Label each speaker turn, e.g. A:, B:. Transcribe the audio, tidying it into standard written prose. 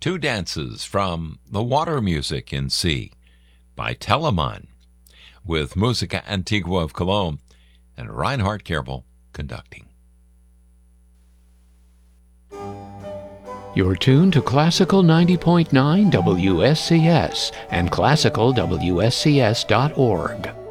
A: Two dances from the Water Music in C by Telemann, with Musica Antigua of Cologne and Reinhard Kerbel conducting.
B: You're tuned to Classical 90.9 WSCS and classicalwscs.org.